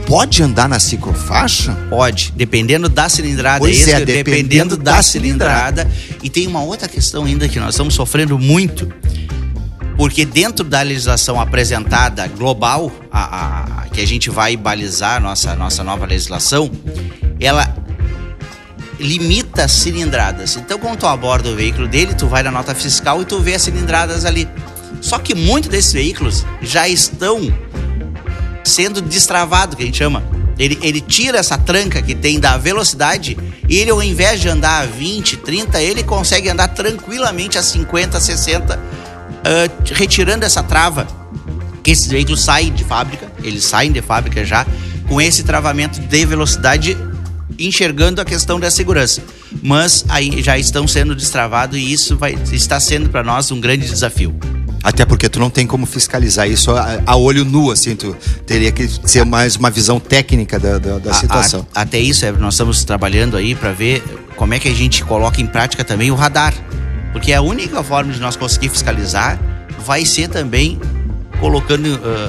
pode andar na ciclofaixa? Pode, dependendo da cilindrada. Pois Dependendo da cilindrada. E tem uma outra questão ainda que nós estamos sofrendo muito, porque dentro da legislação apresentada global, que a gente vai balizar nossa nova legislação, ela limita as cilindradas. Então, quando tu aborda o veículo dele, tu vai na nota fiscal e tu vê as cilindradas ali. Só que muitos desses veículos já estão sendo destravados, que a gente chama. Ele tira essa tranca que tem da velocidade e ele, ao invés de andar a 20, 30, ele consegue andar tranquilamente a 50, 60, retirando essa trava. Que esses veículos saem de fábrica, já com esse travamento de velocidade, enxergando a questão da segurança. Mas aí já estão sendo destravados e isso está sendo para nós um grande desafio. Até porque tu não tem como fiscalizar isso a olho nu, assim, tu teria que ser mais uma visão técnica da situação. Até isso, nós estamos trabalhando aí para ver como é que a gente coloca em prática também o radar. Porque a única forma de nós conseguir fiscalizar vai ser também colocando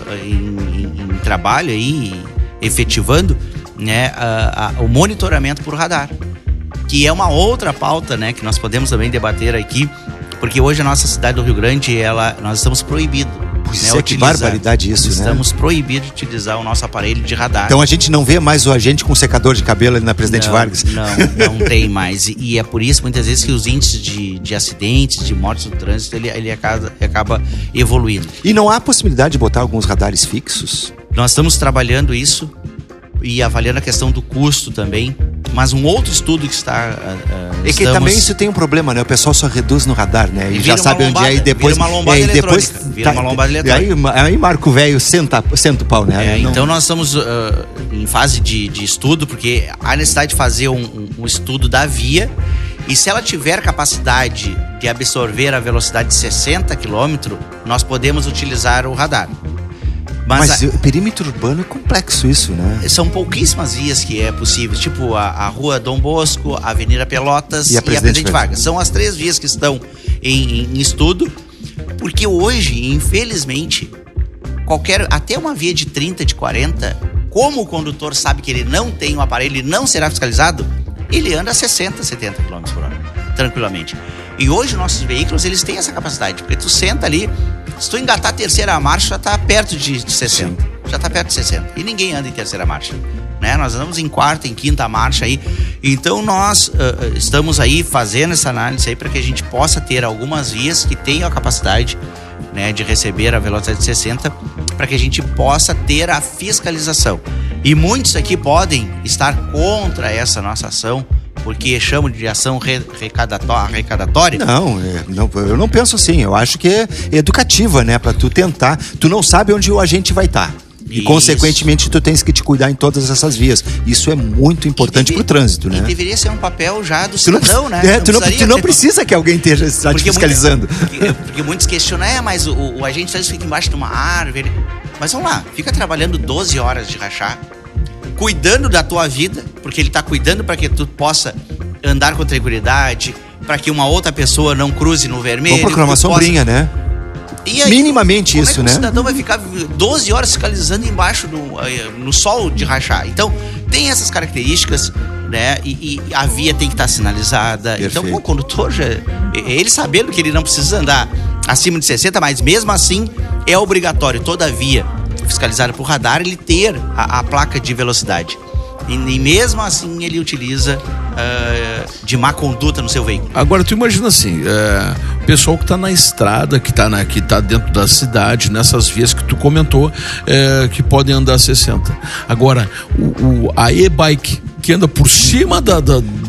em trabalho aí, efetivando, né, o monitoramento por radar. Que é uma outra pauta, né, que nós podemos também debater aqui. Porque hoje a nossa cidade do Rio Grande, nós estamos proibidos. Pois é, que barbaridade isso, Estamos proibidos de utilizar o nosso aparelho de radar. Então a gente não vê mais o agente com secador de cabelo ali na Presidente Vargas? Não tem mais. E é por isso, muitas vezes, que os índices de acidentes, de mortes no trânsito, ele acaba evoluindo. E não há possibilidade de botar alguns radares fixos? Nós estamos trabalhando isso e avaliando a questão do custo também. Mas um outro estudo que está... É que também isso tem um problema, né? O pessoal só reduz no radar, né? E já sabe onde é e depois... Vira uma lombada eletrônica. Vira uma lombada eletrônica. Aí marca o velho, senta o pau, né? Então nós estamos em fase de estudo, porque há necessidade de fazer um estudo da via, e se ela tiver capacidade de absorver a velocidade de 60 km, nós podemos utilizar o radar. Mas o perímetro urbano é complexo isso, né? São pouquíssimas vias que é possível, tipo a Rua Dom Bosco, a Avenida Pelotas e a Presidente Vargas. São as 3 vias que estão em estudo, porque hoje, infelizmente, até uma via de 30, de 40, como o condutor sabe que ele não tem um aparelho e não será fiscalizado, ele anda a 60, 70 km por hora, tranquilamente. E hoje nossos veículos, eles têm essa capacidade, porque tu senta ali, se tu engatar a terceira marcha, já tá perto de 60. Sim. Já tá perto de 60. E ninguém anda em terceira marcha, né? Nós andamos em quarta, em quinta marcha aí. Então nós estamos aí fazendo essa análise aí para que a gente possa ter algumas vias que tenham a capacidade, né, de receber a velocidade de 60, para que a gente possa ter a fiscalização. E muitos aqui podem estar contra essa nossa ação, porque chamam de ação arrecadatória. Não, eu não penso assim. Eu acho que é educativa, né? Pra tu tentar. Tu não sabe onde o agente vai estar. E, consequentemente, tu tens que te cuidar em todas essas vias. Isso é muito importante pro trânsito, né? E deveria ser um papel já do cidadão, né? Tu não precisa que alguém esteja te fiscalizando. Porque muitos questionam, mas o agente trânsito fica embaixo de uma árvore. Mas vamos lá, fica trabalhando 12 horas de rachar, cuidando da tua vida, porque ele está cuidando para que tu possa andar com tranquilidade, para que uma outra pessoa não cruze no vermelho. Vamos procurar uma sombrinha, né? E aí, minimamente isso, né? O cidadão vai ficar 12 horas fiscalizando embaixo no sol de rachar. Então, tem essas características, né? E a via tem que estar sinalizada. Perfeito. Então, o condutor, ele sabendo que ele não precisa andar acima de 60, mas mesmo assim é obrigatório toda a via fiscalizada por radar ele ter a placa de velocidade. E mesmo assim ele utiliza de má conduta no seu veículo. Agora tu imagina assim, o pessoal que está na estrada, que tá dentro da cidade, nessas vias que tu comentou, que podem andar a 60. Agora, a e-bike que anda por cima da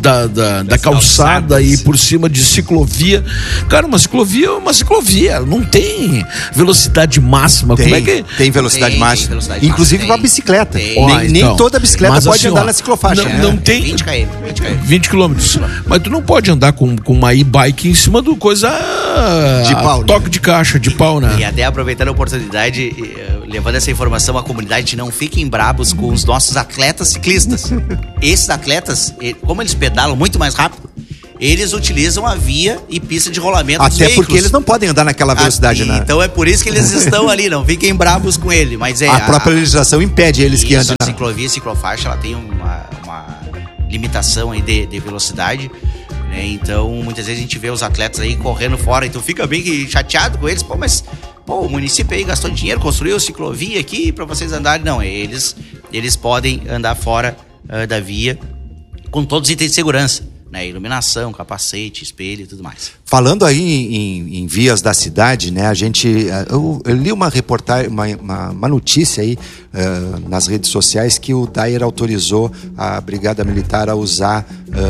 calçada e por cima de ciclovia. Cara, uma ciclovia é uma ciclovia, não tem velocidade máxima. Como é que... Tem velocidade máxima. Inclusive para bicicleta. Nem toda bicicleta pode andar na ciclofaixa. Não tem 20 km. 20 km. Mas tu não pode andar com uma e-bike em cima do coisa de pau, toque, né? De caixa, de pau, né? E até aproveitando a oportunidade, levando essa informação à comunidade, não fiquem brabos com os nossos atletas ciclistas. Esses atletas, como eles pedalam muito mais rápido, eles utilizam a via e pista de rolamento dos veículos. Até porque eles não podem andar naquela velocidade, né? Então é por isso que eles estão ali, não fiquem bravos com ele. Mas a própria legislação impede eles que andem. A ciclovia e ciclofaixa, ela tem uma limitação aí de velocidade, né? Então muitas vezes a gente vê os atletas aí correndo fora, então fica bem chateado com eles, mas o município aí gastou dinheiro, construiu ciclovia aqui para vocês andarem. Não, eles podem andar fora da via com todos os itens de segurança, né? Iluminação, capacete, espelho e tudo mais. Falando aí em vias da cidade, né? Eu li uma reportagem, uma notícia aí nas redes sociais que o DAER autorizou a Brigada Militar a usar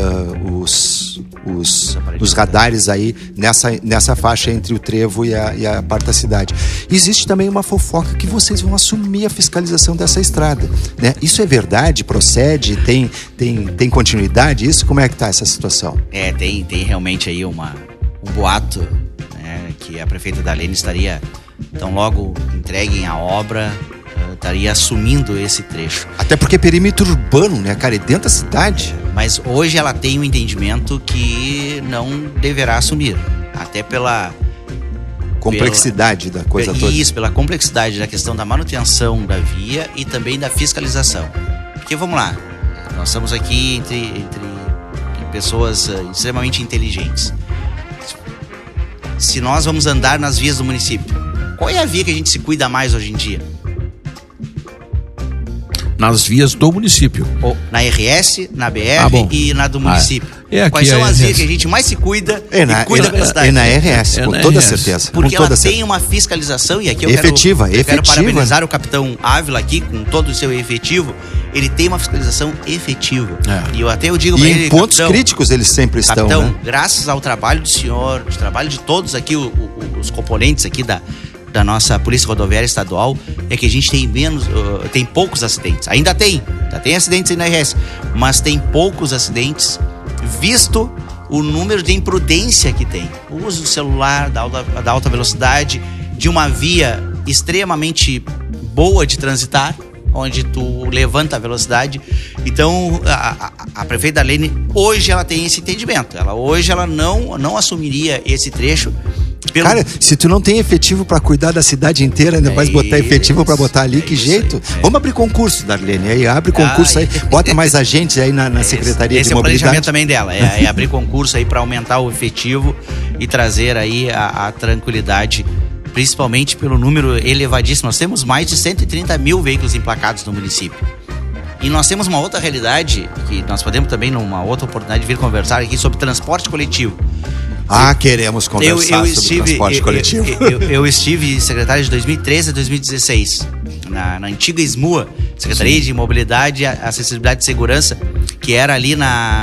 os radares aí nessa faixa entre o Trevo e a parte da cidade. Existe também uma fofoca que vocês vão assumir a fiscalização dessa estrada, né? Isso é verdade? Procede? Tem continuidade? Isso? Como é que está essa situação? Tem realmente aí um boato, né, que a prefeita Darlene estaria, tão logo entreguem a obra, estaria assumindo esse trecho. Até porque é perímetro urbano, né, cara? É dentro da cidade. Mas hoje ela tem um entendimento que não deverá assumir. Até pela complexidade da coisa toda. Isso, pela complexidade da questão da manutenção da via e também da fiscalização. Porque, vamos lá, nós estamos aqui entre pessoas extremamente inteligentes. Se nós vamos andar nas vias do município, qual é a via que a gente se cuida mais hoje em dia? Nas vias do município. Na RS, na BR e na do município. Quais são as vias que a gente mais se cuida e cuida da cidade? É na RS, com toda certeza. Porque ela tem uma fiscalização, e aqui eu quero parabenizar o capitão Ávila aqui, com todo o seu efetivo. Ele tem uma fiscalização efetiva. E eu digo para ele, em pontos críticos eles sempre estão, capitão, né? Graças ao trabalho do senhor, do trabalho de todos aqui, os componentes aqui da nossa Polícia Rodoviária Estadual, é que a gente tem poucos acidentes. Ainda tem acidentes aí na RS, mas tem poucos acidentes, visto o número de imprudência que tem. O uso do celular, da alta velocidade, de uma via extremamente boa de transitar, onde tu levanta a velocidade. Então a prefeita Darlene hoje ela tem esse entendimento. Hoje ela não assumiria esse trecho. Cara, se tu não tem efetivo pra cuidar da cidade inteira, ainda vai botar efetivo pra botar ali, que jeito? Vamos abrir concurso, Darlene, aí abre concurso aí, bota mais agentes aí na Secretaria de Mobilidade. Esse é o planejamento também dela, é abrir concurso aí pra aumentar o efetivo e trazer aí a tranquilidade, principalmente pelo número elevadíssimo. Nós temos mais de 130 mil veículos emplacados no município. E nós temos uma outra realidade, que nós podemos também, numa outra oportunidade, vir conversar aqui sobre transporte coletivo. Queremos conversar sobre transporte coletivo. Eu estive secretário de 2013 a 2016, na antiga SMUA, Secretaria de Mobilidade, Acessibilidade e Segurança, que era ali na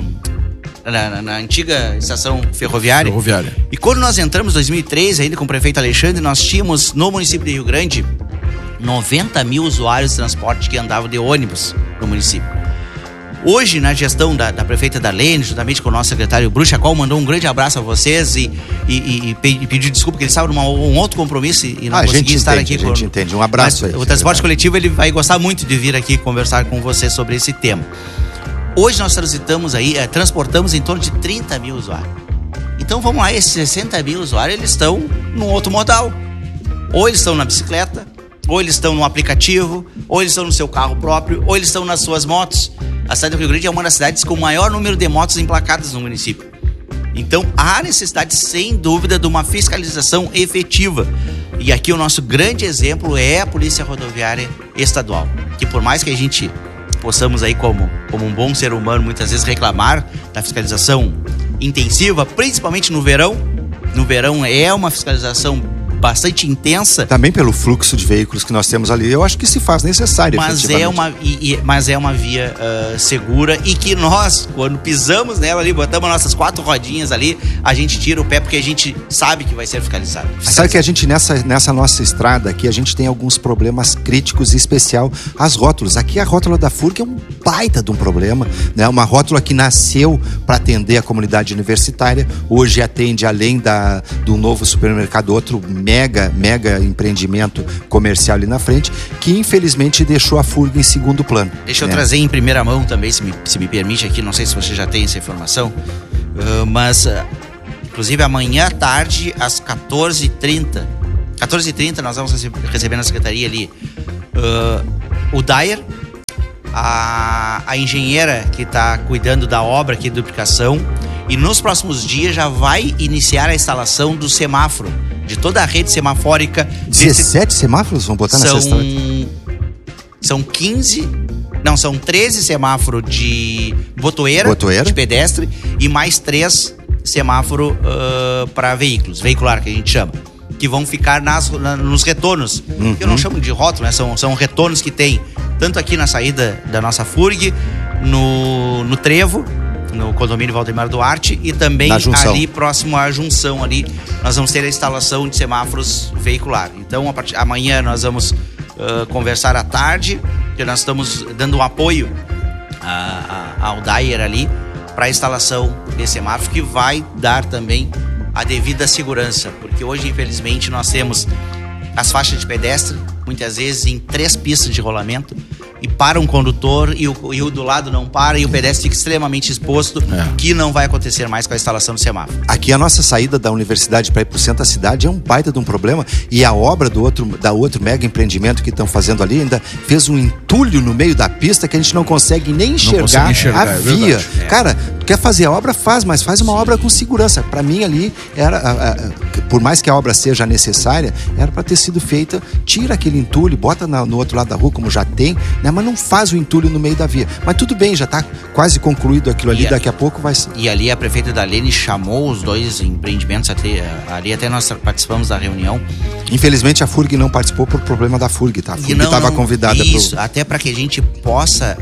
antiga estação ferroviária. E quando nós entramos em 2013, ainda com o prefeito Alexandre, nós tínhamos no município de Rio Grande 90 mil usuários de transporte que andavam de ônibus no município. Hoje, na gestão da prefeita Darlene, juntamente com o nosso secretário Bruxa, qual mandou um grande abraço a vocês e pediu desculpa, porque ele estava num outro compromisso e não conseguia estar aqui. A gente entende. Um abraço aí. O transporte coletivo, ele vai gostar muito de vir aqui conversar com você sobre esse tema. Hoje nós transportamos em torno de 30 mil usuários. Então vamos lá, esses 60 mil usuários, eles estão num outro modal. Ou eles estão na bicicleta, ou eles estão no aplicativo, ou eles estão no seu carro próprio, ou eles estão nas suas motos. A cidade do Rio Grande é uma das cidades com o maior número de motos emplacadas no município. Então há necessidade, sem dúvida, de uma fiscalização efetiva. E aqui o nosso grande exemplo é a Polícia Rodoviária Estadual, que por mais que a gente possamos aí como um bom ser humano muitas vezes reclamar da fiscalização intensiva, principalmente no verão. No verão é uma fiscalização bastante intensa. Também pelo fluxo de veículos que nós temos ali, eu acho que se faz necessário. Mas é uma via segura, e que nós, quando pisamos nela ali, botamos nossas 4 rodinhas ali, a gente tira o pé porque a gente sabe que vai ser fiscalizado. Sabe que a gente nessa nossa estrada aqui, a gente tem alguns problemas críticos, em especial as rótulas. Aqui a rótula da FURG é um baita de um problema, né? Uma rótula que nasceu para atender a comunidade universitária, hoje atende, além do novo supermercado, outro mega empreendimento comercial ali na frente, que infelizmente deixou a FURG em segundo plano. Deixa eu trazer em primeira mão também, se me permite aqui, não sei se você já tem essa informação. Mas, inclusive, amanhã à tarde, às 14h30, nós vamos receber na secretaria ali o Dyer, a engenheira que está cuidando da obra aqui de duplicação, e nos próximos dias já vai iniciar a instalação do semáforo, de toda a rede semafórica. 17 semáforos vão botar nessa estrada? São 13 semáforos de botoeira, de pedestre, e mais 3 semáforos para veicular, que a gente chama, que vão ficar nos retornos. Eu não chamo de rótulo, né? São retornos que tem tanto aqui na saída da nossa FURG, no Trevo, no condomínio Valdemar Duarte, e também ali próximo à junção ali, nós vamos ter a instalação de semáforos veicular. Então, amanhã nós vamos conversar à tarde, que nós estamos dando um apoio ao Dyer ali para a instalação desse semáforo, que vai dar também a devida segurança, porque hoje, infelizmente, nós temos as faixas de pedestre, muitas vezes em 3 pistas de rolamento, e para um condutor e o do lado não para, e o pedestre fica extremamente exposto, que não vai acontecer mais com a instalação do semáforo. Aqui a nossa saída da universidade para ir para o centro da cidade é um baita de um problema, e a obra da outro mega empreendimento que estão fazendo ali ainda fez um entulho no meio da pista que a gente não consegue nem enxergar a via. Cara, tu quer fazer a obra, mas faz uma obra com segurança. Para mim ali, por mais que a obra seja necessária, era para ter sido feita, tira aquele entulho, bota no outro lado da rua, como já tem, né? Mas não faz o entulho no meio da via. Mas tudo bem, já está quase concluído aquilo ali, daqui a pouco vai ser. E ali a prefeita Darlene chamou os 2 empreendimentos, ali até nós participamos da reunião. Infelizmente a FURG não participou por problema da FURG, tá? A FURG estava convidada. Isso, até para que a gente possa...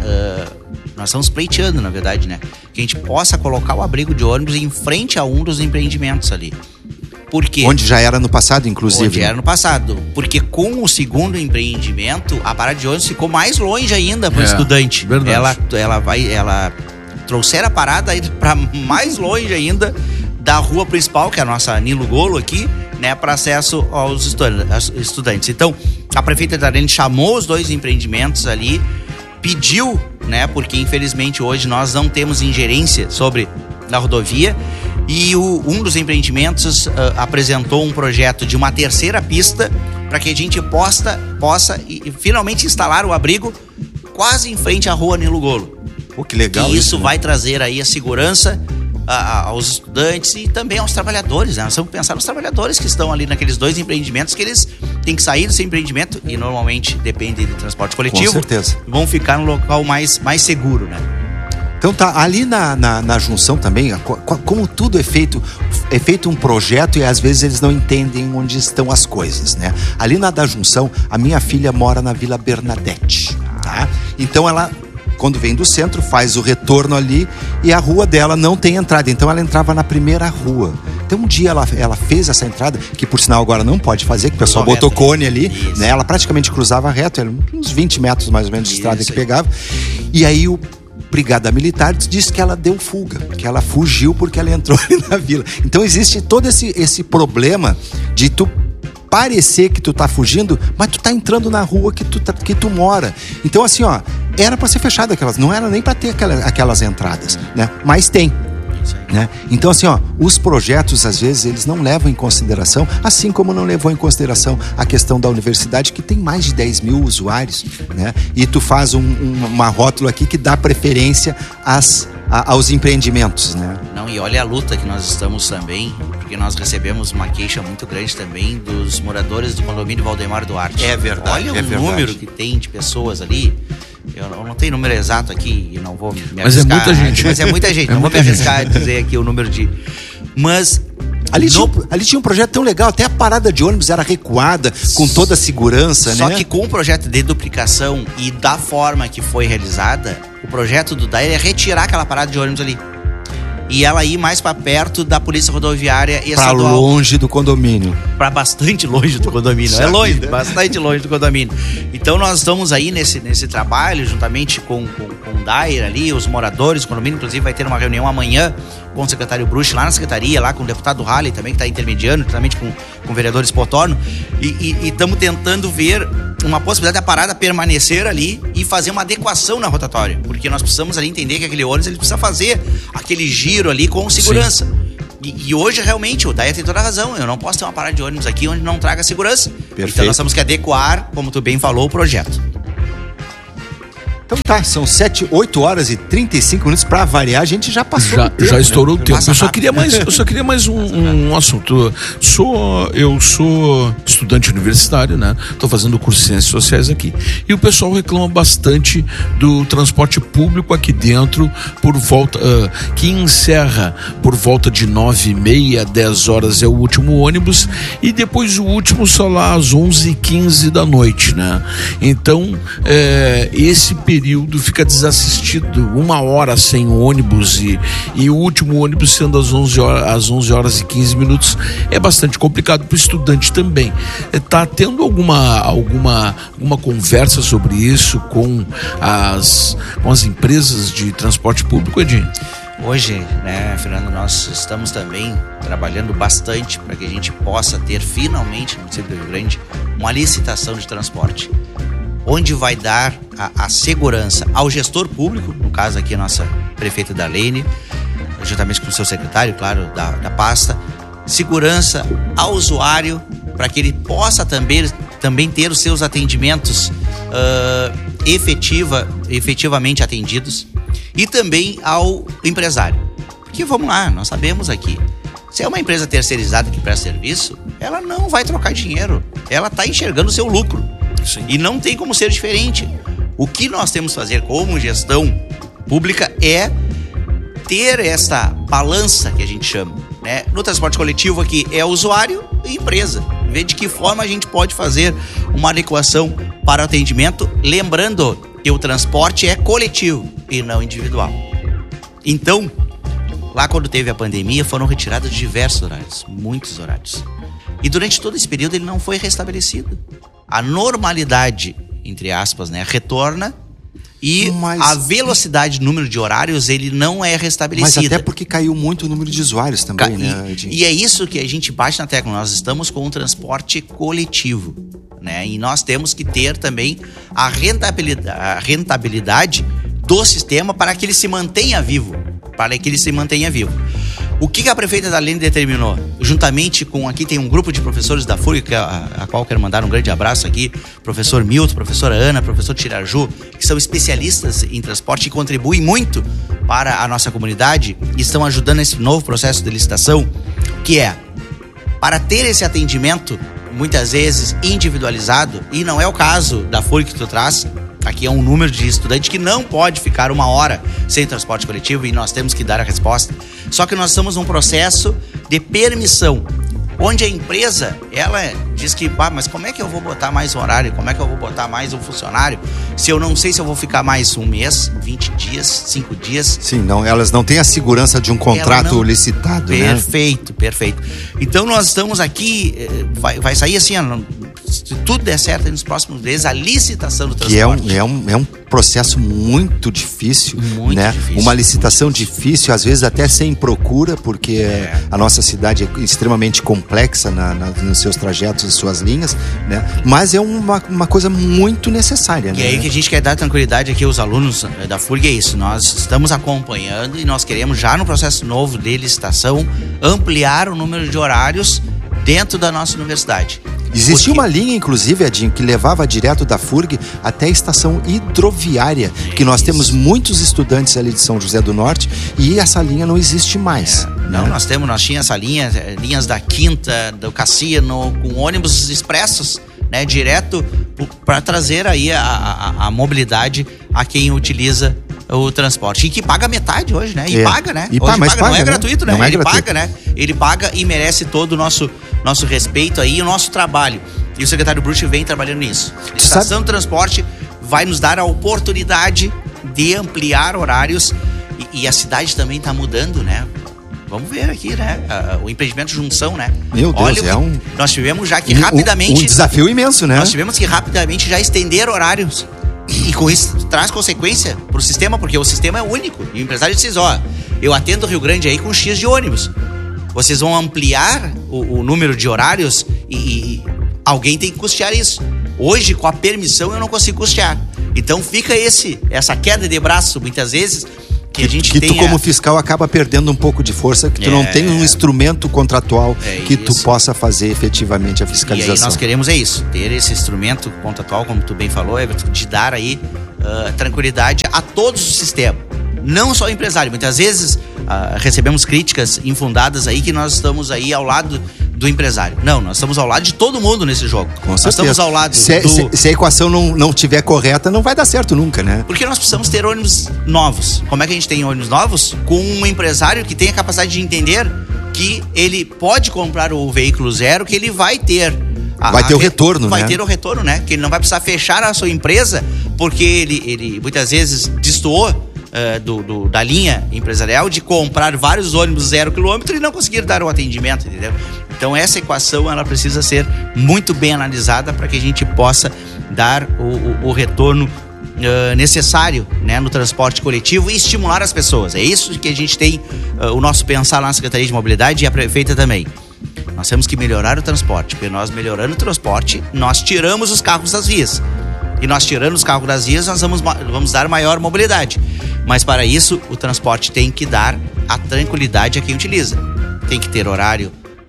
nós estamos pleiteando, na verdade, né? Que a gente possa colocar o abrigo de ônibus em frente a um dos empreendimentos ali. Por quê? Onde já era no passado, inclusive. Onde era no passado. Porque com o segundo empreendimento, a parada de ônibus ficou mais longe ainda para o estudante. Verdade. Ela trouxeram a parada para mais longe ainda da rua principal, que é a nossa Nilo Golo aqui, né, para acesso aos estudantes. Então, a prefeita Darlene chamou os 2 empreendimentos ali, pediu, né, porque infelizmente hoje nós não temos ingerência sobre a rodovia, e um dos empreendimentos apresentou um projeto de uma 3ª pista para que a gente possa finalmente instalar o abrigo quase em frente à rua Nilo Golo. Que legal. E isso, né? Vai trazer aí a segurança aos estudantes e também aos trabalhadores, né? Nós temos que pensar nos trabalhadores que estão ali naqueles 2 empreendimentos, que eles têm que sair desse empreendimento e normalmente dependem de transporte coletivo. Com certeza. Vão ficar no local mais seguro, né? Então tá, ali na junção também, como tudo é feito um projeto e às vezes eles não entendem onde estão as coisas, né? Ali da junção, a minha filha mora na Vila Bernadette, tá? Então ela, quando vem do centro, faz o retorno ali e a rua dela não tem entrada, então ela entrava na primeira rua. Então um dia ela fez essa entrada, que por sinal agora não pode fazer, que o pessoal botou cone ali, né? Ela praticamente cruzava reto, era uns 20 metros mais ou menos de estrada que pegava, e aí o Brigada Militar disse que ela deu fuga, que ela fugiu porque ela entrou ali na vila. Então existe todo esse problema de tu parecer que tu tá fugindo, mas tu tá entrando na rua que tu mora. Então assim, era para ser fechado aquelas, não era nem para ter aquelas entradas, né? Mas tem. Né? Então assim, os projetos às vezes eles não levam em consideração, assim como não levou em consideração a questão da universidade, que tem mais de 10 mil usuários, né? E tu faz uma rótula aqui que dá preferência aos empreendimentos, né? Não, e olha a luta que nós estamos também, porque nós recebemos uma queixa muito grande também dos moradores do condomínio Valdemar Duarte. É verdade. Olha o número que tem de pessoas ali. Eu não tenho número exato aqui e não vou me arriscar. Mas é muita gente. Mas é muita gente. Não vou me arriscar a dizer aqui o número de... Mas... Ali tinha um projeto tão legal, até a parada de ônibus era recuada, com toda a segurança, né? Só que com o projeto de duplicação e da forma que foi realizada, o projeto do Dyer é retirar aquela parada de ônibus ali. E ela ir mais para perto da polícia rodoviária estadual. Para longe do condomínio. Para bastante longe do condomínio. É longe, bastante longe do condomínio. Então nós estamos aí nesse trabalho, juntamente com o Dyer ali, os moradores do condomínio. Inclusive vai ter uma reunião amanhã com o secretário Bruch lá na secretaria, lá com o deputado Halley também, que está intermediando, juntamente com o vereador Spotorno. E estamos tentando ver uma possibilidade da parada permanecer ali e fazer uma adequação na rotatória. Porque nós precisamos ali entender que aquele ônibus ele precisa fazer aquele giro número ali com segurança. E hoje, realmente, o Daia tem toda a razão. Eu não posso ter uma parada de ônibus aqui onde não traga segurança. Perfeito. Então nós temos que adequar, como tu bem falou, o projeto. Então tá, são 8 horas e 35 minutos pra variar, a gente já passou o tempo. Já estourou, né? O tempo. Passa Eu só queria mais um assunto. Eu sou estudante universitário, né? Tô fazendo curso de Ciências Sociais aqui. E o pessoal reclama bastante do transporte público aqui dentro, por volta que encerra por volta de 9h30, 10 horas é o último ônibus, e depois o último só lá às 11h15 da noite, né? Então, esse período fica desassistido, 1 hora sem ônibus e o último ônibus sendo às 11 horas e 15 minutos, é bastante complicado para o estudante também. Tá tendo alguma conversa sobre isso com as municípios de transporte público, Edinho? Hoje, né, Fernando, nós estamos também trabalhando bastante para que a gente possa ter finalmente no município do Rio Grande uma licitação de transporte, onde vai dar a segurança ao gestor público, no caso aqui a nossa prefeita Darlene, juntamente com o seu secretário, claro, da pasta, segurança ao usuário, para que ele possa também ter os seus atendimentos efetivamente atendidos, e também ao empresário. Porque vamos lá, nós sabemos aqui, se é uma empresa terceirizada que presta serviço, ela não vai trocar dinheiro, ela está enxergando o seu lucro. Sim. E não tem como ser diferente. O que nós temos que fazer como gestão pública é ter essa balança que a gente chama, né? No transporte coletivo aqui é usuário e empresa. Ver de que forma a gente pode fazer uma adequação para o atendimento, lembrando que o transporte é coletivo e não individual. Então, lá quando teve a pandemia, foram retirados diversos horários, muitos horários. E durante todo esse período ele não foi restabelecido. A normalidade, entre aspas, né, retorna, e a velocidade, número de horários, ele não é restabelecida. Mas até porque caiu muito o número de usuários também, né, Edinho? E é isso que a gente bate na tecla. Nós estamos com um transporte coletivo, né? E nós temos que ter também a rentabilidade do sistema para que ele se mantenha vivo. O que a prefeita Darlene determinou? Juntamente com, aqui tem um grupo de professores da FURG, a qual quero mandar um grande abraço aqui, professor Milton, professora Ana, professor Tiraju, que são especialistas em transporte e contribuem muito para a nossa comunidade e estão ajudando nesse novo processo de licitação, que é para ter esse atendimento, muitas vezes individualizado, e não é o caso da FURG que tu traz. Aqui é um número de estudante que não pode ficar 1 hora sem transporte coletivo, e nós temos que dar a resposta. Só que nós estamos num processo de permissão, onde a empresa, ela diz que, mas como é que eu vou botar mais um horário? Como é que eu vou botar mais um funcionário? Se eu não sei se eu vou ficar mais 1 mês, 20 dias, 5 dias. Sim, não, elas não têm a segurança de um contrato licitado, perfeito, né? Perfeito. Então nós estamos aqui, vai sair assim, se tudo der certo nos próximos meses, a licitação do transporte. Que é um processo muito difícil, né? Difícil, uma licitação difícil, às vezes até sem procura, porque a nossa cidade é extremamente complexa nos seus trajetos e suas linhas, né? Mas é uma coisa muito necessária, né? E aí que a gente quer dar tranquilidade aqui aos alunos da FURG, é isso. Nós estamos acompanhando e nós queremos, já no processo novo de licitação, ampliar o número de horários dentro da nossa universidade. Existia uma linha, inclusive, Edinho, que levava direto da FURG até a estação hidroviária, que nós temos muitos estudantes ali de São José do Norte, e essa linha não existe mais. Não, nós tínhamos essa linha, linhas da Quinta, do Cassino, com ônibus expressos, né, direto para trazer aí a mobilidade a quem utiliza o transporte. E que paga metade hoje, né? E paga, né? Mas não é gratuito, né? Ele paga, né? Ele paga e merece todo o nosso respeito aí, o nosso trabalho. E o secretário Bruch vem trabalhando nisso. A estação de transporte vai nos dar a oportunidade de ampliar horários, e a cidade também está mudando, né? Vamos ver aqui, né? O empreendimento de junção, né? Meu Deus, nós tivemos já que rapidamente... Um desafio imenso, né? Nós tivemos que rapidamente já estender horários. E com isso traz consequência pro sistema, porque o sistema é único. E o empresário diz, eu atendo o Rio Grande aí com X de ônibus. Vocês vão ampliar o número de horários e alguém tem que custear isso. Hoje, com a permissão, eu não consigo custear. Então fica essa queda de braço, muitas vezes, que a gente que tu como fiscal acaba perdendo um pouco de força, que tu não tem um instrumento contratual que tu possa fazer efetivamente a fiscalização. E aí nós queremos isso, ter esse instrumento contratual, como tu bem falou, Everton, de dar aí tranquilidade a todos os sistemas, não só o empresário. Muitas vezes recebemos críticas infundadas aí que nós estamos aí ao lado do empresário. Não, nós estamos ao lado de todo mundo nesse jogo. Com nós certeza. Estamos ao lado se a equação não estiver correta, não vai dar certo nunca, né? Porque nós precisamos ter ônibus novos. Como é que a gente tem ônibus novos? Com um empresário que tenha a capacidade de entender que ele pode comprar o veículo zero, que ele vai ter vai ter o retorno, vai ter o retorno, né? Que ele não vai precisar fechar a sua empresa porque ele muitas vezes destoou da linha empresarial de comprar vários ônibus 0 km e não conseguir dar o atendimento, entendeu? Então essa equação ela precisa ser muito bem analisada para que a gente possa dar o retorno necessário, né, no transporte coletivo e estimular as pessoas. É isso que a gente tem o nosso pensar lá na Secretaria de Mobilidade e a prefeita também. Nós temos que melhorar o transporte, porque nós melhorando o transporte, nós tiramos os carros das vias. E nós tirando os carros das vias, nós vamos dar maior mobilidade. Mas para isso, o transporte tem que dar a tranquilidade a quem utiliza. Tem que ter horário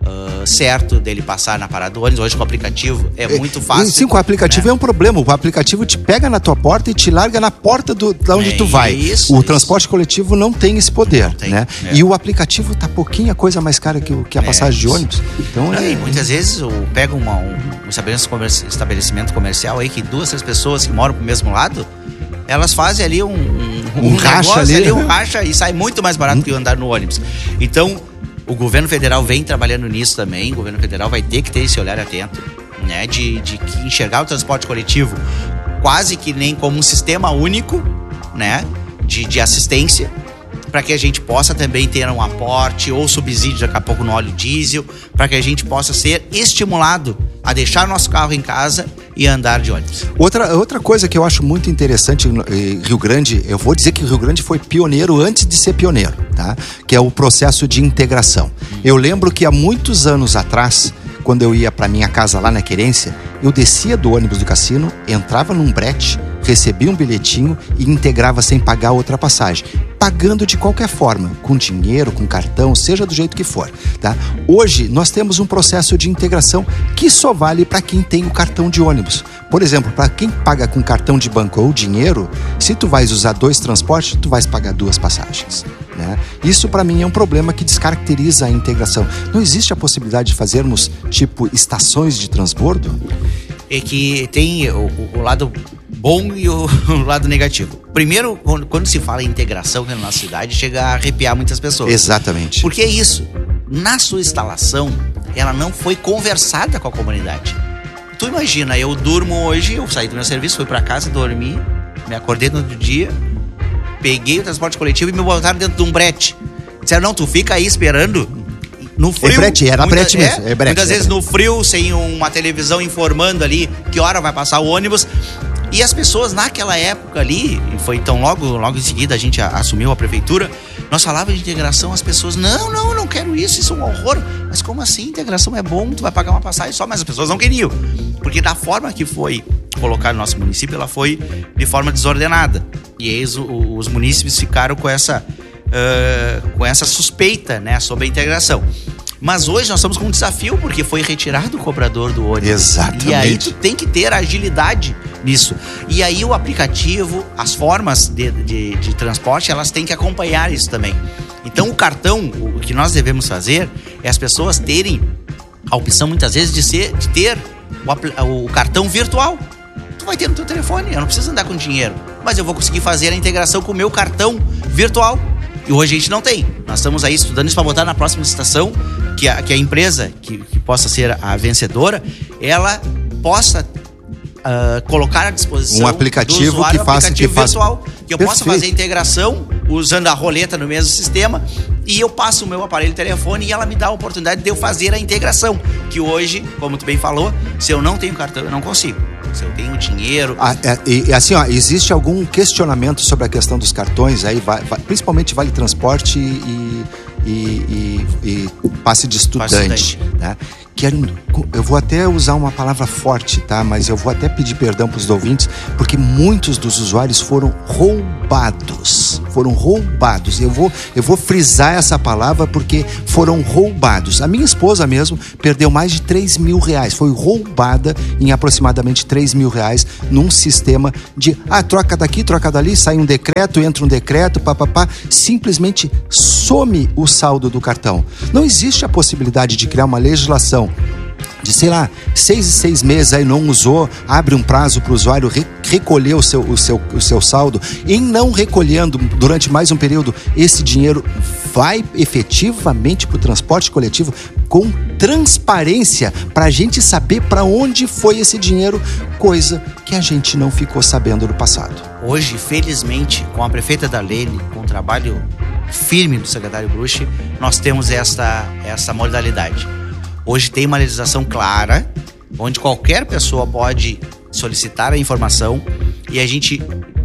certo dele passar na parada do ônibus. Hoje com o aplicativo é muito fácil. Sim, com o aplicativo, né? É um problema. O aplicativo te pega na tua porta e te larga na porta da onde tu vai. O transporte coletivo não tem esse poder, né? E o aplicativo tá pouquinha coisa mais cara que a passagem de ônibus. Então e muitas vezes pega um estabelecimento comercial aí que 2, 3 pessoas que moram pro mesmo lado, elas fazem ali um racha ali, um racha e sai muito mais barato que andar no ônibus. Então o governo federal vem trabalhando nisso também. O governo federal vai ter que ter esse olhar atento, né? De enxergar o transporte coletivo quase que nem como um sistema único, né? De assistência, para que a gente possa também ter um aporte ou subsídio daqui a pouco no óleo diesel, para que a gente possa ser estimulado a deixar nosso carro em casa e andar de ônibus. Outra coisa que eu acho muito interessante em Rio Grande, eu vou dizer que o Rio Grande foi pioneiro antes de ser pioneiro, tá? Que é o processo de integração. Eu lembro que há muitos anos atrás, quando eu ia para minha casa lá na Querência, eu descia do ônibus do cassino, entrava num brete, recebia um bilhetinho e integrava sem pagar outra passagem, pagando de qualquer forma, com dinheiro, com cartão, seja do jeito que for, tá? Hoje nós temos um processo de integração que só vale para quem tem o cartão de ônibus. Por exemplo, para quem paga com cartão de banco ou dinheiro, se tu vais usar 2 transportes, tu vais pagar 2 passagens, né? Isso para mim é um problema que descaracteriza a integração. Não existe a possibilidade de fazermos tipo estações de transbordo? É que tem o lado bom e o lado negativo. Primeiro, quando se fala em integração na nossa cidade, chega a arrepiar muitas pessoas. Exatamente. Porque é isso. Na sua instalação, ela não foi conversada com a comunidade. Tu imagina, eu durmo hoje, eu saí do meu serviço, fui pra casa, dormi, me acordei no outro dia, peguei o transporte coletivo e me botaram dentro de um brete. Disseram, não, tu fica aí esperando no frio. Era brete mesmo. Muitas vezes no frio, sem uma televisão informando ali que hora vai passar o ônibus. E as pessoas naquela época ali, foi então logo em seguida a gente assumiu a prefeitura, nós falávamos de integração, as pessoas, não quero isso é um horror. Mas como assim? Integração é bom, tu vai pagar uma passagem só, mas as pessoas não queriam. Porque da forma que foi colocada no nosso município, ela foi de forma desordenada. E aí os munícipes ficaram com essa suspeita, né, sobre a integração. Mas hoje nós estamos com um desafio, porque foi retirado o cobrador do ônibus. Exatamente. E aí tu tem que ter agilidade nisso. E aí o aplicativo, as formas de transporte, elas têm que acompanhar isso também. Então o cartão, o que nós devemos fazer é as pessoas terem a opção muitas vezes de ter o cartão virtual. Tu vai ter no teu telefone, eu não preciso andar com dinheiro, mas eu vou conseguir fazer a integração com o meu cartão virtual. E hoje a gente não tem. Nós estamos aí estudando isso para botar na próxima estação, que a empresa que possa ser a vencedora, ela possa colocar à disposição um aplicativo do usuário, que faça virtual, que eu Perfeito. possa fazer a integração usando a roleta no mesmo sistema, e eu passo o meu aparelho de telefone e ela me dá a oportunidade de eu fazer a integração, que hoje, como tu bem falou, se eu não tenho cartão, eu não consigo. Se eu tenho dinheiro... assim, existe algum questionamento sobre a questão dos cartões, aí principalmente vale transporte e passe de estudante, né? Que eu vou até usar uma palavra forte, tá? Mas eu vou até pedir perdão para os ouvintes, porque muitos dos usuários foram roubados roubados. Eu vou frisar essa palavra porque foram roubados. A minha esposa mesmo perdeu mais de 3 mil reais. Foi roubada em aproximadamente 3 mil reais num sistema de troca daqui, troca dali, sai um decreto, entra um decreto, simplesmente some o saldo do cartão. Não existe a possibilidade de criar uma legislação de, 6 em 6 meses aí não usou, abre um prazo para o usuário recolher o seu saldo. Em não recolhendo durante mais um período, esse dinheiro vai efetivamente para o transporte coletivo com transparência, para a gente saber para onde foi esse dinheiro, coisa que a gente não ficou sabendo no passado. Hoje, felizmente, com a prefeita Darlene, com o trabalho firme do secretário Bruch, nós temos essa modalidade. Hoje tem uma legislação clara, onde qualquer pessoa pode solicitar a informação e a gente,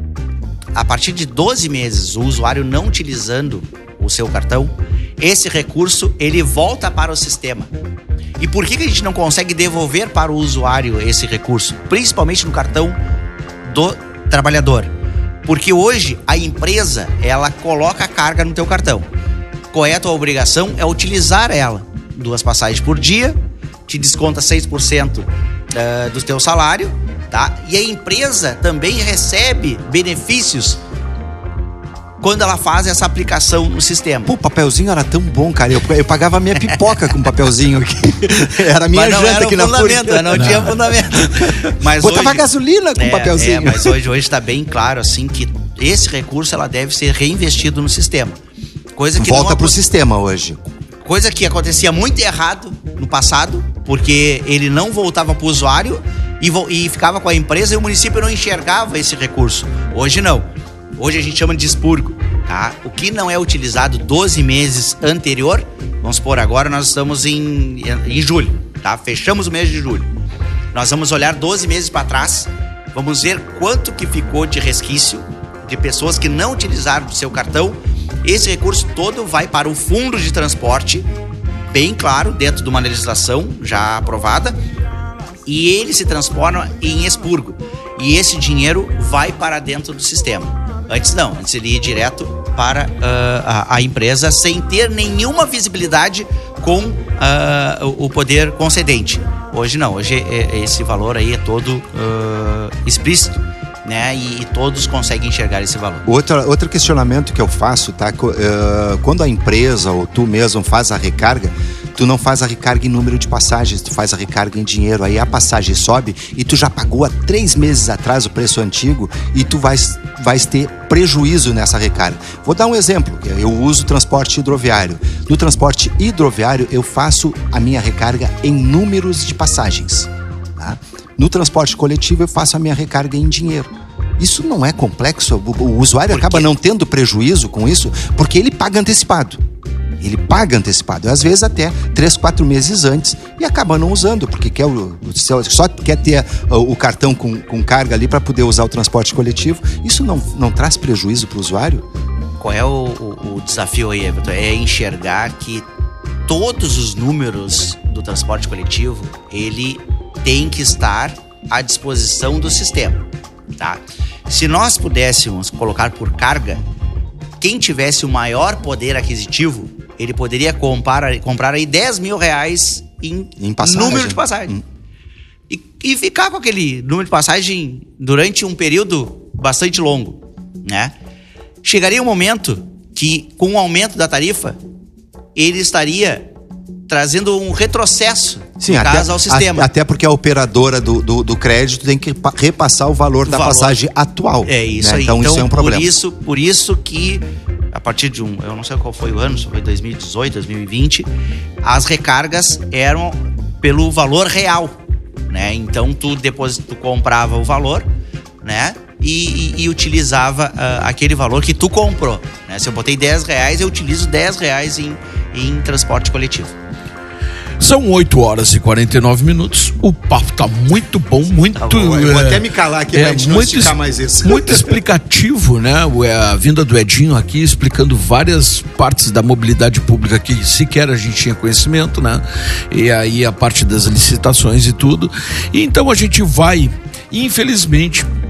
a partir de 12 meses, o usuário não utilizando o seu cartão, esse recurso, ele volta para o sistema. E por que a gente não consegue devolver para o usuário esse recurso? Principalmente no cartão do trabalhador. Porque hoje a empresa, ela coloca a carga no teu cartão. Qual é a tua obrigação? É utilizar ela. 2 passagens por dia, te desconta 6% do teu salário, tá? E a empresa também recebe benefícios quando ela faz essa aplicação no sistema. O papelzinho era tão bom, cara. Eu pagava a minha pipoca com papelzinho aqui. Era a minha janta aqui na FURIA. Não tinha fundamento. Mas botava gasolina com papelzinho. Mas hoje está bem claro, assim, que esse recurso ela deve ser reinvestido no sistema. Coisa que volta pro sistema hoje. Coisa que acontecia muito errado no passado, porque ele não voltava para o usuário e ficava com a empresa e o município não enxergava esse recurso. Hoje não. Hoje a gente chama de expurgo, tá? O que não é utilizado 12 meses anterior, vamos supor, agora nós estamos em julho, tá? Fechamos o mês de julho. Nós vamos olhar 12 meses para trás, vamos ver quanto que ficou de resquício de pessoas que não utilizaram o seu cartão. Esse recurso todo vai para o fundo de transporte, bem claro, dentro de uma legislação já aprovada, e ele se transforma em expurgo. E esse dinheiro vai para dentro do sistema. Antes não, antes ele ia direto para a empresa sem ter nenhuma visibilidade com o poder concedente. Hoje não, hoje esse valor aí é todo explícito, né? E todos conseguem enxergar esse valor. Outro questionamento que eu faço, tá? Quando a empresa ou tu mesmo faz a recarga, tu não faz a recarga em número de passagens, tu faz a recarga em dinheiro. Aí a passagem sobe e tu já pagou há 3 meses atrás o preço antigo e tu vais ter prejuízo nessa recarga. Vou dar um exemplo. Eu uso transporte hidroviário. No transporte hidroviário eu faço a minha recarga em números de passagens, tá? No transporte coletivo eu faço a minha recarga em dinheiro. Isso não é complexo. O usuário acaba não tendo prejuízo com isso porque ele paga antecipado. Às vezes até 3, 4 meses antes, e acaba não usando, porque só quer ter o cartão com carga ali para poder usar o transporte coletivo. Isso não traz prejuízo para o usuário? Qual é o desafio aí, Everton? É enxergar que todos os números do transporte coletivo, ele tem que estar à disposição do sistema, tá? Se nós pudéssemos colocar por carga, quem tivesse o maior poder aquisitivo, ele poderia comprar aí 10 mil reais em número de passagem. E ficar com aquele número de passagem durante um período bastante longo, né? Chegaria um momento que, com o aumento da tarifa, ele estaria trazendo um retrocesso, ao sistema. Até porque a operadora do crédito tem que repassar o valor da passagem atual. É isso, né? Aí. Então isso é um problema. Por isso que, a partir de eu não sei qual foi o ano, se foi 2018, 2020, as recargas eram pelo valor real, né? Então tu comprava o valor, né? E utilizava aquele valor que tu comprou, né? Se eu botei 10 reais, eu utilizo 10 reais em transporte coletivo. São 8h49. O papo tá muito bom, muito... Eu vou até me calar aqui pra gente não esticar mais isso. Muito explicativo, né? A vinda do Edinho aqui, explicando várias partes da mobilidade pública que sequer a gente tinha conhecimento, né? E aí a parte das licitações e tudo. E então a gente vai, infelizmente,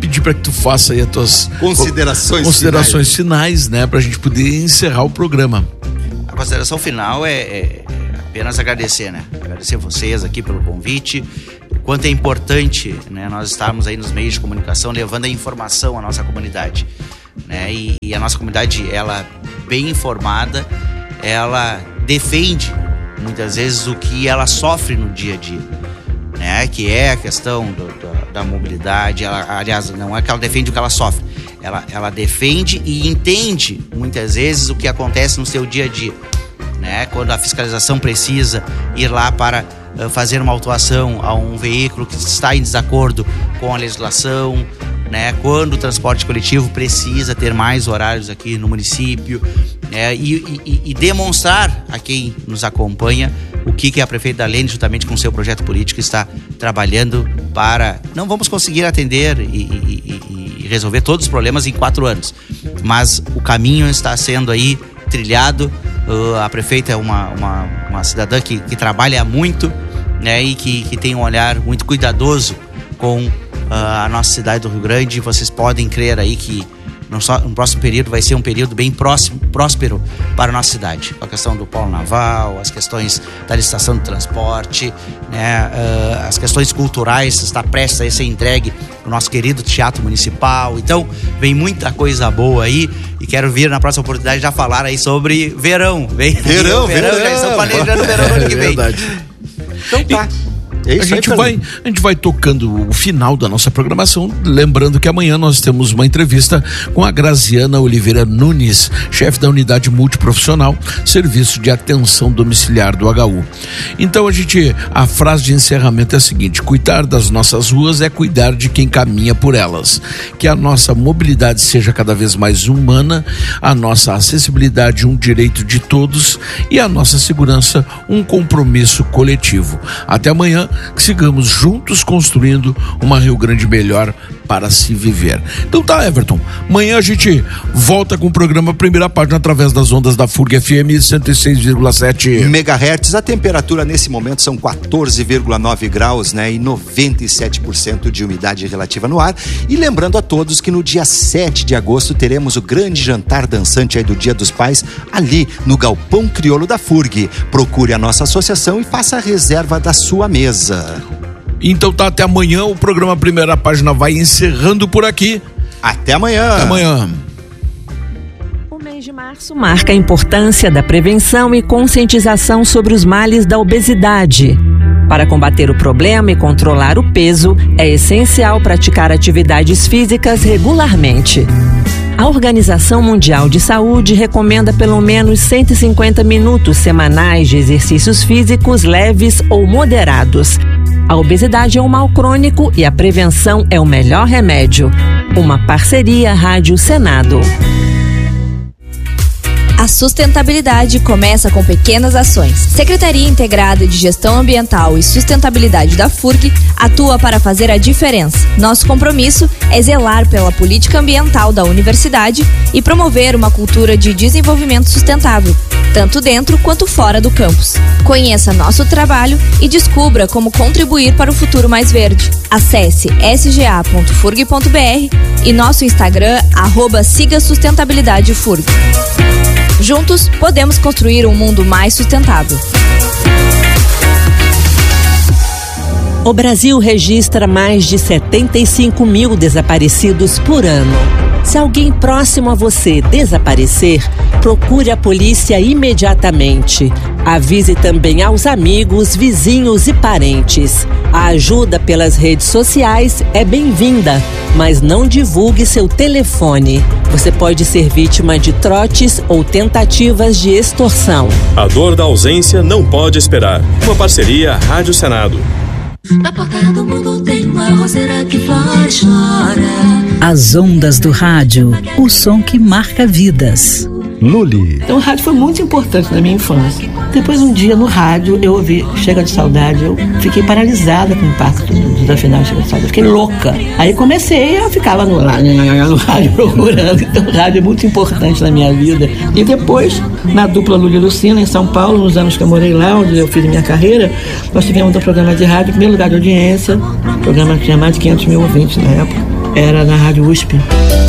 pedir para que tu faça aí as tuas considerações finais, né? Pra gente poder encerrar o programa. A consideração final é apenas agradecer, né? Agradecer vocês aqui pelo convite. Quanto é importante, né, nós estarmos aí nos meios de comunicação levando a informação à nossa comunidade, né? E a nossa comunidade, ela bem informada, ela defende muitas vezes o que ela sofre no dia a dia, né? Que é a questão da mobilidade. Aliás, não é que ela defende o que ela sofre, ela defende e entende muitas vezes o que acontece no seu dia a dia, né? Quando a fiscalização precisa ir lá para fazer uma autuação a um veículo que está em desacordo com a legislação, né? Quando o transporte coletivo precisa ter mais horários aqui no município, né? E demonstrar a quem nos acompanha o que a prefeita Darlene, juntamente com o seu projeto político, está trabalhando para... Não vamos conseguir atender e resolver todos os problemas em 4 anos, mas o caminho está sendo aí trilhado. A prefeita é uma cidadã que trabalha muito, né, e que tem um olhar muito cuidadoso com a nossa cidade do Rio Grande. Vocês podem crer aí que no próximo período vai ser um período bem próspero para a nossa cidade. A questão do polo naval, as questões da licitação do transporte, né, as questões culturais, está prestes a ser entregue o nosso querido Teatro Municipal. Então, vem muita coisa boa aí e quero vir na próxima oportunidade já falar aí sobre verão. Verão, já estão planejando o verão no ano que vem. Verdade. Então tá. A gente vai tocando o final da nossa programação, lembrando que amanhã nós temos uma entrevista com a Graziana Oliveira Nunes, chefe da unidade multiprofissional, serviço de atenção domiciliar do HU. Então a frase de encerramento é a seguinte: cuidar das nossas ruas é cuidar de quem caminha por elas. Que a nossa mobilidade seja cada vez mais humana, a nossa acessibilidade um direito de todos e a nossa segurança um compromisso coletivo. Até amanhã, que sigamos juntos construindo uma Rio Grande melhor para se viver. Então tá, Everton, amanhã a gente volta com o programa Primeira Página através das ondas da FURG FM 106,7 MHz. A temperatura nesse momento são 14,9 graus, né? E 97% de umidade relativa no ar. E lembrando a todos que no dia 7 de agosto teremos o grande jantar dançante aí do Dia dos Pais ali no Galpão Crioulo da FURG. Procure a nossa associação e faça a reserva da sua mesa. Então tá, até amanhã. O programa Primeira Página vai encerrando por aqui. Até amanhã. Até amanhã. O mês de março marca a importância da prevenção e conscientização sobre os males da obesidade. Para combater o problema e controlar o peso, é essencial praticar atividades físicas regularmente. A Organização Mundial de Saúde recomenda pelo menos 150 minutos semanais de exercícios físicos leves ou moderados. A obesidade é um mal crônico e a prevenção é o melhor remédio. Uma parceria Rádio Senado. A sustentabilidade começa com pequenas ações. Secretaria Integrada de Gestão Ambiental e Sustentabilidade da FURG atua para fazer a diferença. Nosso compromisso é zelar pela política ambiental da universidade e promover uma cultura de desenvolvimento sustentável, tanto dentro quanto fora do campus. Conheça nosso trabalho e descubra como contribuir para o futuro mais verde. Acesse sga.furg.br e nosso Instagram @sigasustentabilidadefurg. Juntos, podemos construir um mundo mais sustentável. O Brasil registra mais de 75 mil desaparecidos por ano. Se alguém próximo a você desaparecer, procure a polícia imediatamente. Avise também aos amigos, vizinhos e parentes. A ajuda pelas redes sociais é bem-vinda, mas não divulgue seu telefone. Você pode ser vítima de trotes ou tentativas de extorsão. A dor da ausência não pode esperar. Uma parceria Rádio Senado. Na porta do mundo tem uma roseira que flora e chora. As ondas do rádio, o som que marca vidas. Luli. Então o rádio foi muito importante na minha infância. Depois um dia no rádio eu ouvi Chega de Saudade, eu fiquei paralisada com o impacto da final de Chega de Saudade, eu fiquei louca. Aí eu ficava no rádio procurando. Então o rádio é muito importante na minha vida. E depois, na dupla Luli e Lucina, em São Paulo, nos anos que eu morei lá, onde eu fiz minha carreira, nós tivemos um programa de rádio, em primeiro lugar de audiência, o programa tinha mais de 500 mil ouvintes na época. era na Rádio USP.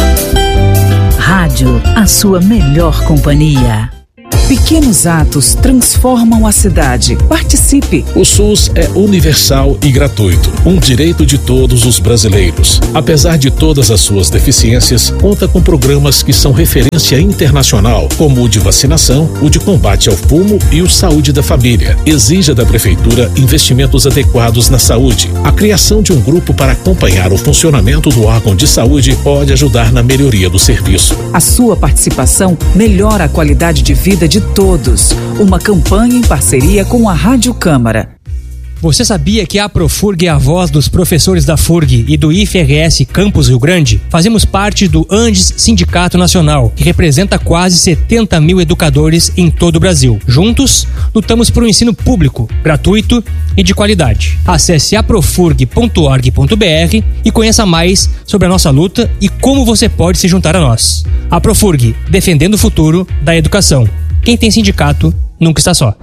Rádio, a sua melhor companhia. Pequenos atos transformam a cidade. Participe! O SUS é universal e gratuito, um direito de todos os brasileiros. Apesar de todas as suas deficiências, conta com programas que são referência internacional, como o de vacinação, o de combate ao fumo e o Saúde da Família. Exija da Prefeitura investimentos adequados na saúde. A criação de um grupo para acompanhar o funcionamento do órgão de saúde pode ajudar na melhoria do serviço. A sua participação melhora a qualidade de vida de todos. Uma campanha em parceria com a Rádio Câmara. Você sabia que a Profurg é a voz dos professores da FURG e do IFRS Campus Rio Grande? Fazemos parte do Andes Sindicato Nacional, que representa quase 70 mil educadores em todo o Brasil. Juntos, lutamos por um ensino público, gratuito e de qualidade. Acesse aprofurg.org.br e conheça mais sobre a nossa luta e como você pode se juntar a nós. A Profurg, defendendo o futuro da educação. Quem tem sindicato nunca está só.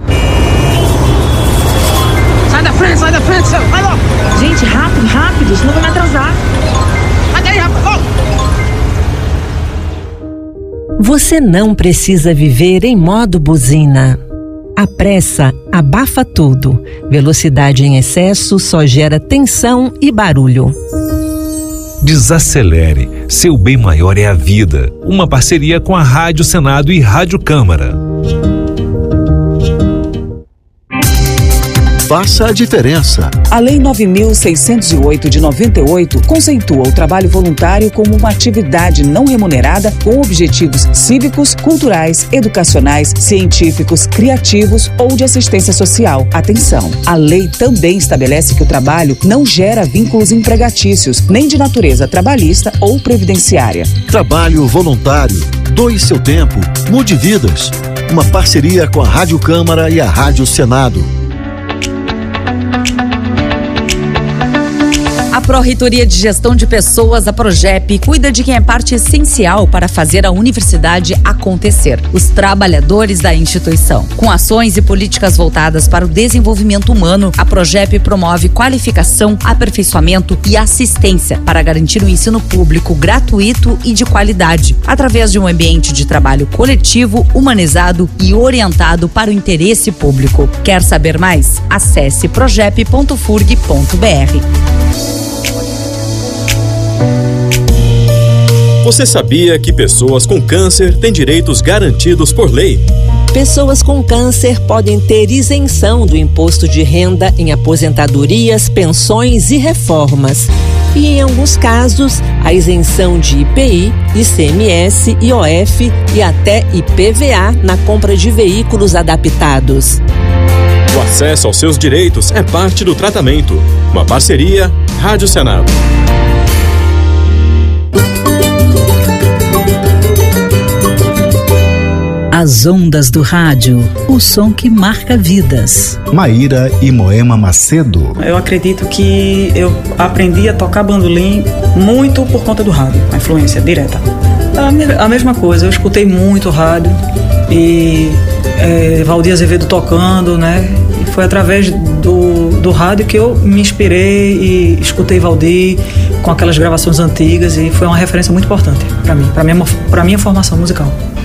Sai da frente, vai logo! Gente, rápido, senão vai me atrasar. Sai daí, rápido! Você não precisa viver em modo buzina. A pressa abafa tudo. Velocidade em excesso só gera tensão e barulho. Desacelere. Seu bem maior é a vida. Uma parceria com a Rádio Senado e Rádio Câmara. Faça a diferença. A Lei 9.608 de 98 conceitua o trabalho voluntário como uma atividade não remunerada com objetivos cívicos, culturais, educacionais, científicos, criativos ou de assistência social. Atenção! A lei também estabelece que o trabalho não gera vínculos empregatícios, nem de natureza trabalhista ou previdenciária. Trabalho voluntário. Doe seu tempo. Mude vidas. Uma parceria com a Rádio Câmara e a Rádio Senado. A Pró-Reitoria de Gestão de Pessoas, a Progep, cuida de quem é parte essencial para fazer a universidade acontecer, os trabalhadores da instituição. Com ações e políticas voltadas para o desenvolvimento humano, a Progep promove qualificação, aperfeiçoamento e assistência para garantir um ensino público gratuito e de qualidade, através de um ambiente de trabalho coletivo, humanizado e orientado para o interesse público. Quer saber mais? Acesse progep.furg.br. Você sabia que pessoas com câncer têm direitos garantidos por lei? Pessoas com câncer podem ter isenção do imposto de renda em aposentadorias, pensões e reformas. E, em alguns casos, a isenção de IPI, ICMS, IOF e até IPVA na compra de veículos adaptados. O acesso aos seus direitos é parte do tratamento. Uma parceria Rádio Senado. As ondas do rádio, o som que marca vidas. Maíra e Moema Macedo. Eu acredito que eu aprendi a tocar bandolim muito por conta do rádio, a influência direta. A mesma coisa, eu escutei muito rádio e Valdir Azevedo tocando, né? E foi através do rádio que eu me inspirei e escutei Valdir com aquelas gravações antigas e foi uma referência muito importante para mim, para minha formação musical.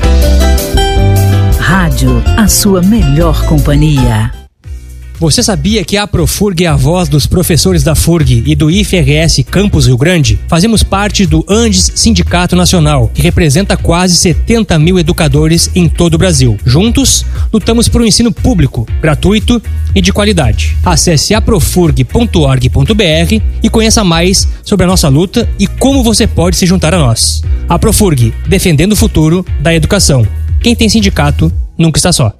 Rádio, a sua melhor companhia. Você sabia que a Profurg é a voz dos professores da FURG e do IFRS Campus Rio Grande? Fazemos parte do Andes Sindicato Nacional, que representa quase 70 mil educadores em todo o Brasil. Juntos, lutamos por um ensino público, gratuito e de qualidade. Acesse aprofurg.org.br e conheça mais sobre a nossa luta e como você pode se juntar a nós. A Profurg, defendendo o futuro da educação. Quem tem sindicato nunca está só.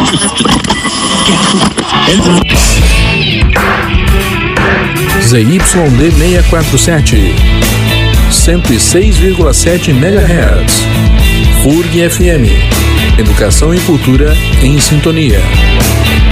ZYD 647, 106,7 MHz. FURG FM. Educação e cultura em sintonia.